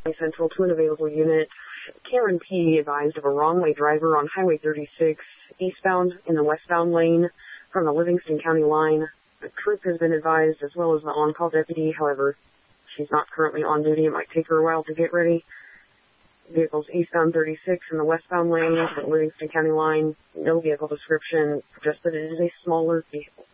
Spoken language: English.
Central to an available unit. Karen P. advised of a wrong-way driver on Highway 36 eastbound in the westbound lane from the Livingston County line. The troop has been advised as well as the on-call deputy. However, she's not currently on duty. It might take her a while to get ready. Vehicles eastbound 36 in the westbound lane from the Livingston County line. No vehicle description, just that it is a smaller vehicle.